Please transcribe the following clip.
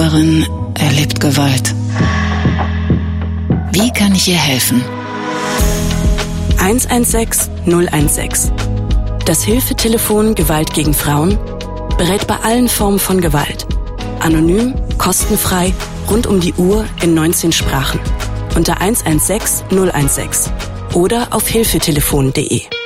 Opferin erlebt Gewalt. Wie kann ich ihr helfen? 116 016. Das Hilfetelefon Gewalt gegen Frauen berät bei allen Formen von Gewalt. Anonym, kostenfrei, rund um die Uhr in 19 Sprachen. Unter 116 016 oder auf hilfetelefon.de.